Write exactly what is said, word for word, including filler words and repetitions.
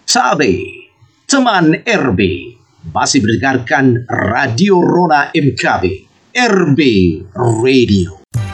Sabe, teman R B, masih mendengarkan Radio Rona M K B, R B Radio.